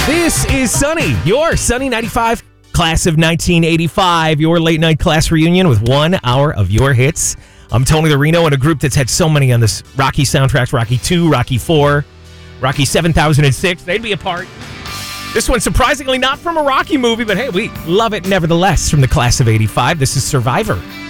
This is Sunny, your Sunny 95 class of 1985, your late night class reunion with 1 hour of your hits. I'm Tony the Reno, and a group that's had so many on this Rocky soundtracks, Rocky 2, Rocky 4, Rocky 7006. They'd be a part. This one, surprisingly, not from a Rocky movie, but hey, we love it nevertheless. From the class of 85, this is Survivor.